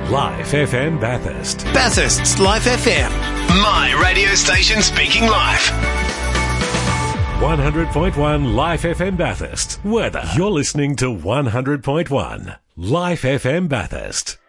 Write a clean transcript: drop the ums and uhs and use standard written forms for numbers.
Life FM Bathurst. Bathurst's Life FM. My radio station speaking live. 100.1 Life FM Bathurst. Weather. You're listening to 100.1 Life FM Bathurst.